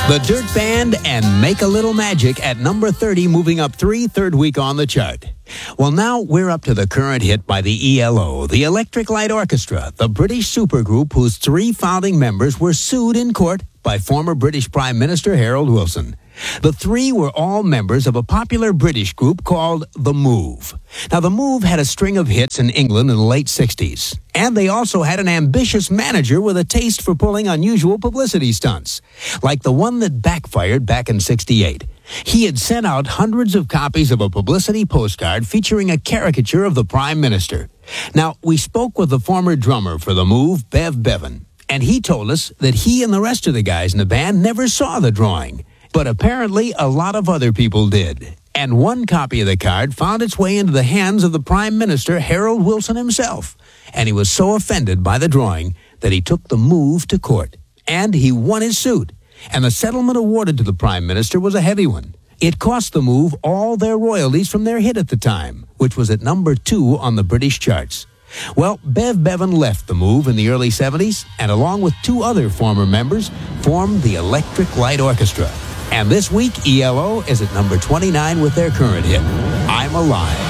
The Dirt Band and Make a Little Magic at number 30, moving up 3, third week on the chart. Well, now we're up to the current hit by the ELO, the Electric Light Orchestra, the British supergroup whose 3 founding members were sued in court by former British Prime Minister Harold Wilson. The 3 were all members of a popular British group called The Move. Now, The Move had a string of hits in England in the late 60s, and they also had an ambitious manager with a taste for pulling unusual publicity stunts, like the one that backfired back in '68. He had sent out hundreds of copies of a publicity postcard featuring a caricature of the Prime Minister. Now, we spoke with the former drummer for The Move, Bev Bevan, and he told us that he and the rest of the guys in the band never saw the drawing. But apparently a lot of other people did. And one copy of the card found its way into the hands of the Prime Minister, Harold Wilson himself. And he was so offended by the drawing that he took The Move to court. And he won his suit. And the settlement awarded to the Prime Minister was a heavy one. It cost The Move all their royalties from their hit at the time, which was at number 2 on the British charts. Well, Bev Bevan left The Move in the early 70s, and along with 2 other former members, formed the Electric Light Orchestra. And this week, ELO is at number 29 with their current hit, I'm Alive.